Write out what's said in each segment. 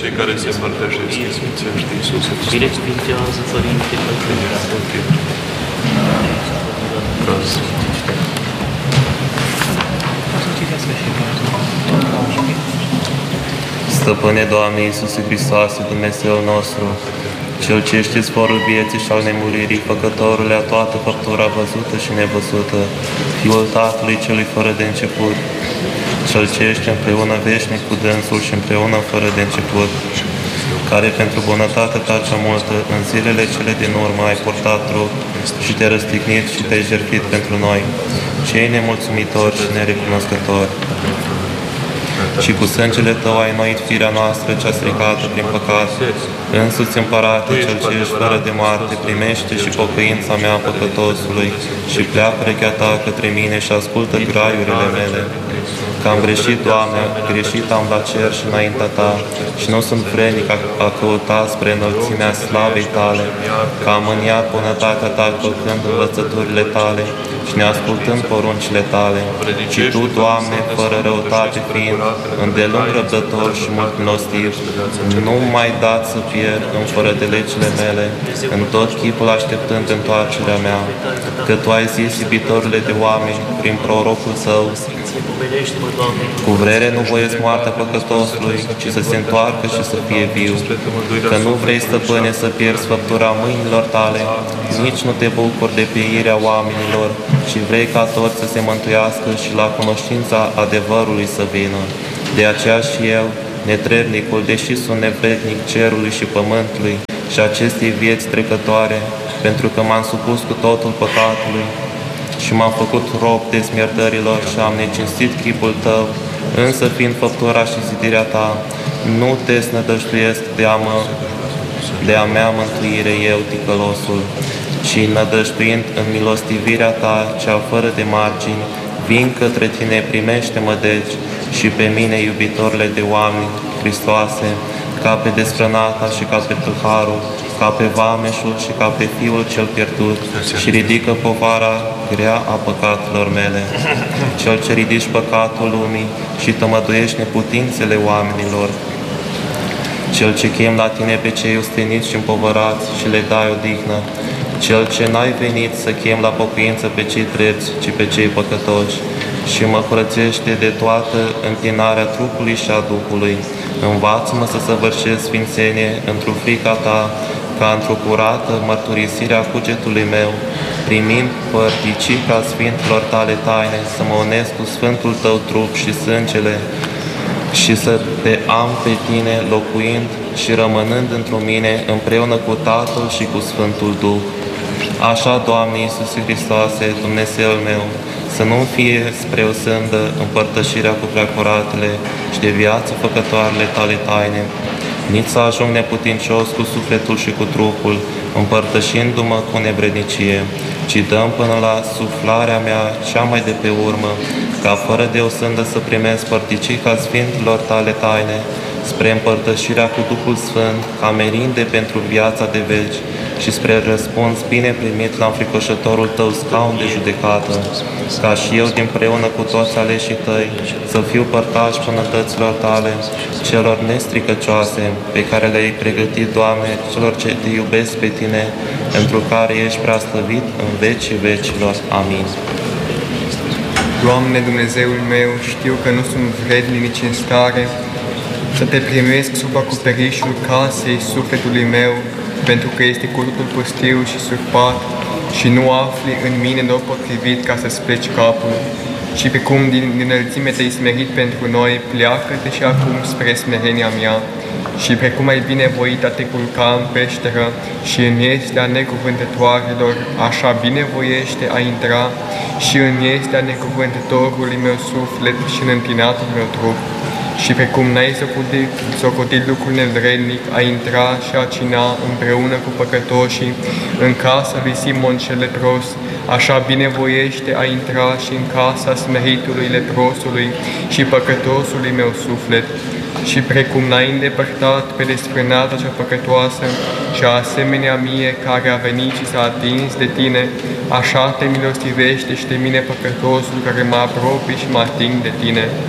cei care se împărtășesc, sfințește Iisuse Hristos. Binecuvintează, Părinte, Stăpâne, Doamne Iisuse Hristoase, Dumnezeu nostru, Cel ce ești izvorul vieții și al nemuririi, Făcătorule a toată făptura văzută și nevăzută, Fiul Tatălui Celui fără de început, Cel ce ești împreună veșnic cu Dânsul și împreună fără de început, care pentru bunătatea ta cea multă, în zilele cele din urmă ai purtat trup și te-ai răstignit și te-ai jertfit pentru noi, cei nemulțumitori și nerecunoscători. Și cu sângele Tău ai înnoit firea noastră cea stricată prin păcat. Însuți, Împărate, Cel ce ești fără de moarte, primește și pocăința mea păcătosului și pleacă rechea Ta către mine și ascultă graiurile mele. Că am greșit, Doamne, greșit am la cer și înaintea Ta și nu sunt vrednic a căuta spre înălțimea slavei Tale, că am mâniat bunătatea Ta călcând învățăturile Tale și neascultând poruncile Tale. Și Tu, Doamne, fără răutate fiind, îndelung răbdător și mult milostiv, nu m-ai dat să pierd în fără de legile mele, în tot chipul așteptând întoarcerea mea, că Tu ai zis, iubitorule de oameni, prin prorocul Tău, cu vrere nu voiesc moartea păcătosului, ci să se întoarcă și să fie viu. Că nu vrei, Stăpâne, să pierzi făptura mâinilor Tale, nici nu te bucuri de pieirea oamenilor, ci vrei ca toți să se mântuiască și la cunoștința adevărului să vină. De aceea și eu, netrebnicul, deși sunt nevrednic cerului și pământului și acestei vieți trecătoare, pentru că m-am supus cu totul păcatului și m-am făcut rob desmierdărilor și am necinstit chipul Tău, însă fiind făptura și zidirea Ta, nu te snădăjduiesc de a mea mântuire eu, ticălosul, ci nădăjduind în milostivirea Ta, cea fără de margini, vin către Tine, primește-mă deci și pe mine, iubitorile de oameni, Hristoase, ca pe desfrânata și ca pe tâlharul, ca pe vameșul și ca pe fiul cel pierdut, și ridică povara grea a păcatelor mele. Cel ce ridici păcatul lumii și tămăduiești neputințele oamenilor, Cel ce chem la Tine pe cei osteniți și împovărați și le dai odihnă, Cel ce n-ai venit să chem la pocăință pe cei drepți, ci pe cei păcătoși, și mă curățește de toată închinarea trupului și a Duhului. Învață-mă să săvârșesc sfințenie într-o frica Ta, ca într-o curată mărturisirea cugetului meu, primind părticica Sfintelor Tale taine, să mă unesc cu Sfântul Tău trup și sângele, și să Te am pe Tine locuind și rămânând într-o mine, împreună cu Tatăl și cu Sfântul Duh. Așa, Doamne Iisuse Hristoase, Dumnezeul meu, să nu fie spre o sândă împărtășirea cu preacuratele și de viață făcătoarele Tale taine, nici să ajung neputincios cu sufletul și cu trupul, împărtășindu-mă cu nevrednicie, ci dăm până la suflarea mea cea mai de pe urmă, ca fără de o sândă să primesc părticica Sfintelor Tale taine, spre împărtășirea cu Duhul Sfânt, ca merinde pentru viața de veci și spre răspuns bine primit la înfricoșătorul Tău scaun de judecată, ca și eu dinpreună cu toți aleșii Tăi să fiu părtaș bunătăților Tale, celor nestricăcioase, pe care le-ai pregătit, Doamne, celor ce Te iubesc pe Tine, pentru care ești preaslăvit în vecii vecilor. Amin. Doamne, Dumnezeul meu, știu că nu sunt vrednic nici în stare să Te primesc sub acoperișul casei sufletului meu, pentru că este curutul pustiu și surpat și nu afli în mine loc potrivit ca să spleci capul. Și pe cum din înălțime Te-ai smerit pentru noi, pleacă-te și acum spre smerenia mea. Și precum ai binevoit a Te culca în peșteră și în iestea necuvântătoarelor, așa binevoiește a intra și în iestea necuvântătorului meu suflet și în întinatul meu trup. Și precum n-ai socotit lucrul nevrednic a intra și a cina împreună cu păcătoșii în casa lui Simon cel lepros, așa binevoiește a intra și în casa smeritului leprosului și păcătosului meu suflet. Și precum n-ai îndepărtat pe desfrânata cea păcătoasă și asemenea mie care a venit și s-a atins de Tine, așa Te milostivește și de mine păcătosul care mă apropie și mă ating de Tine.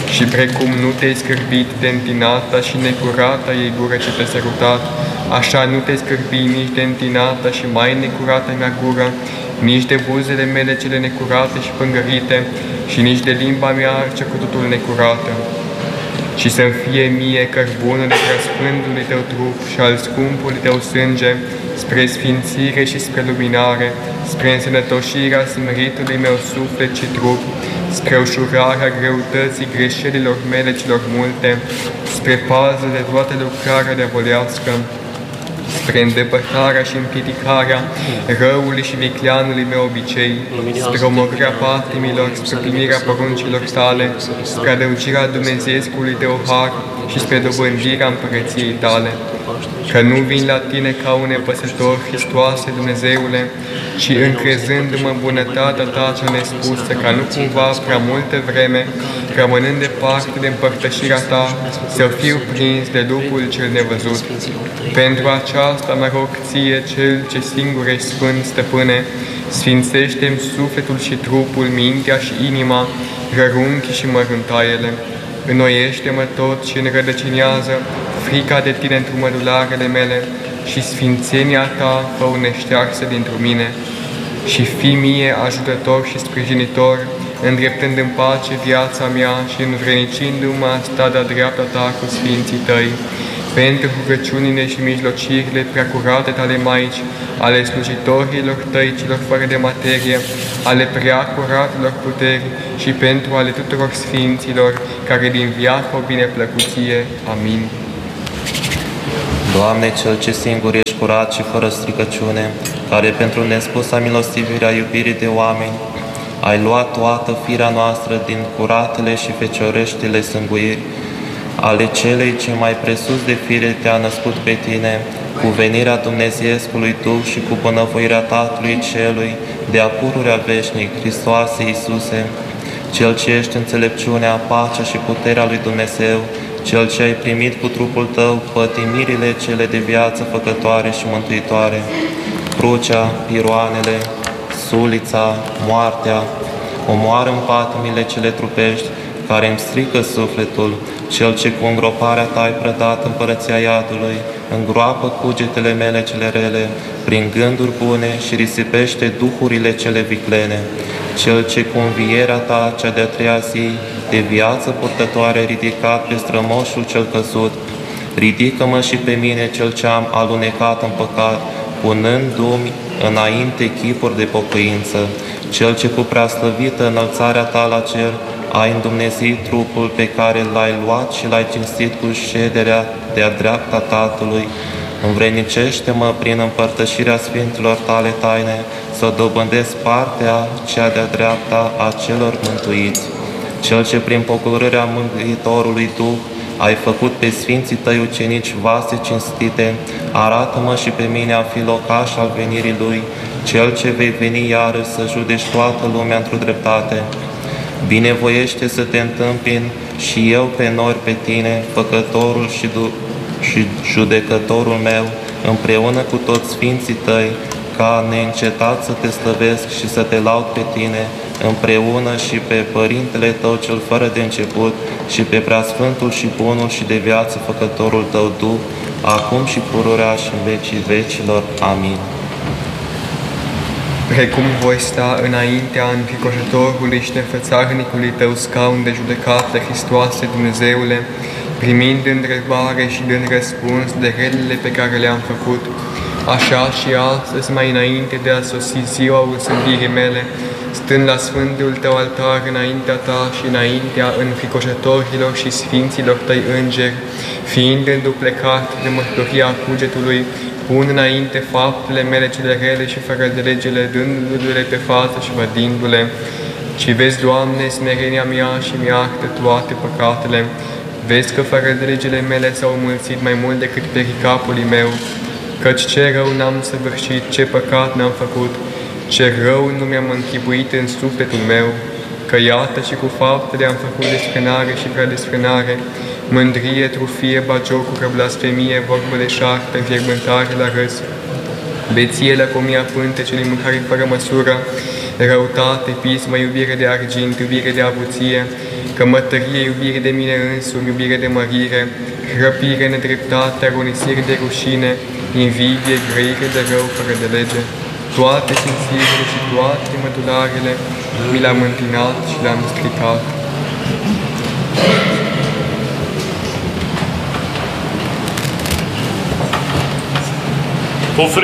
Și precum nu te-ai scârbit de întinata și necurata ei gură ce te-a sărutat, așa nu te scârbi nici de întinata și mai necurata mea gură, nici de buzele mele cele necurate și pângărite, și nici de limba mea ce cu totul necurată. Și să-mi fie mie cărbunul preasfântului tău trup și al scumpului tău sânge, spre sfințire și spre luminare, spre însănătoșirea smeritului meu suflet și trup, spre ușurarea greutății greșelilor mele celor multe, spre pază de toată lucrarea diavolească, spre îndepărtarea și împiedicarea răului și vicleanului meu obicei, spre omorârea patimilor, spre primirea poruncilor tale, spre adăugirea Dumnezeescului tău har și spre dobândirea împărăției tale. Că nu vin la tine ca un nepăsător, Hristoase Dumnezeule, ci încrezându-mă în bunătatea ta cea nespusă, ca nu cumva prea multă vreme, rămânând departe de împărtășirea ta, să fiu prins de lupul cel nevăzut. Pentru aceasta mă rog ție, cel ce singur ești sfânt, stăpâne, sfințește-mi sufletul și trupul, mintea și inima, rărunchii și măruntaiele. Înnoiește-mă tot și înrădăcinează frica de tine într mădularele mele și sfințenia ta fă-o neștearsă dintr mine. Și fii mie ajutător și sprijinitor, îndreptând în pace viața mea și învrenicindu-mă a sta de-a dreapta ta cu sfinții tăi, pentru rugăciunile și mijlocirile preacurate tale Maici, ale slujitorilor tăi celor fără de materie, ale preacuratelor puteri și pentru ale tuturor sfinților, care din viață o bineplăcuție. Amin. Doamne, Cel ce singur ești curat și fără stricăciune, care pentru nespusa milostivirea iubirii de oameni, ai luat toată firea noastră din curatele și fecioreștile sânguiri, ale celei ce mai presus de fire te-a născut pe tine, cu venirea Dumnezeiescului Duh și cu bunăvoirea Tatălui Celui, de-a pururea veșnic, Hristoase Iisuse, Cel ce ești înțelepciunea, pacea și puterea lui Dumnezeu, Cel ce ai primit cu trupul tău pătimirile cele de viață făcătoare și mântuitoare, crucea, piroanele, sulița, moartea, omoară în patimile cele trupești, care îmi strică sufletul, Cel ce cu îngroparea ta ai prădat împărăția iadului, îngroapă cugetele mele cele rele, prin gânduri bune și risipește duhurile cele viclene, Cel ce cu învierea ta cea de-a treia zi, de viață purtătoare ridicat pe strămoșul cel căzut, ridică-mă și pe mine cel ce am alunecat în păcat, punându-mi înainte chipuri de pocăință, Cel ce cu preaslăvită înălțarea ta la cer, ai îndumnezit trupul pe care l-ai luat și l-ai cinstit cu șederea de-a dreapta Tatălui. Învrednicește-mă prin împărtășirea Sfintelor tale taine, să dobândesc partea cea de-a dreapta a celor mântuiți. Cel ce prin pogorârea Mântuitorului Duh ai făcut pe Sfinții tăi ucenici vase cinstite, arată-mă și pe mine a fi locaș al venirii Lui, Cel ce vei veni iarăși să judeci toată lumea într-o dreptate. Binevoiește să te întâmpin și eu pe nori pe tine, făcătorul și judecătorul meu, împreună cu toți sfinții tăi, ca neîncetat să te slăvesc și să te laud pe tine, împreună și pe Părintele tău cel fără de început și pe Preasfântul și Bunul și de viață Făcătorul tău Duh, acum și pururea și în vecii vecilor. Amin. Precum voi sta înaintea înfricoșătorului și nefățarnicului tău scaun de judecată, Hristoase Dumnezeule, primind întrebare și dând răspuns de relele pe care le-am făcut, așa și astăzi, mai înainte de a sosi ziua usândirii mele, stând la Sfântul tău altar înaintea ta și înaintea înfricoșătorilor și sfinților tăi îngeri, fiind înduplecat de mărturia cugetului, pun înainte faptele mele cele rele și fără de legele, dându-le pe față și vădindu-le. Și vezi, Doamne, smerenia mea și mi-iartă toate păcatele. Vezi că fără de legele mele s-au înmulțit mai mult decât pericapului meu, căci ce rău n-am săvârșit, ce păcat n-am făcut, ce rău nu mi-am închipuit în sufletul meu, că iată și cu faptele am făcut desfrânare și prea desfrânare, mândrie, trufie, bagiocură, blasfemie, vorbă de șarpe, înfierbântare la râs, beție, lăcomia, pântecelui, mâncare fără măsură, răutate, pismă, iubire de argint, iubire de avuție, cămătărie, iubire de mine însumi, iubire de mărire, răpire, nedreptate, agonisire de rușine, invidie, grăire de rău fără de lege, toate simțirile și toate mădularele mi le-am întinat și le-am stricat.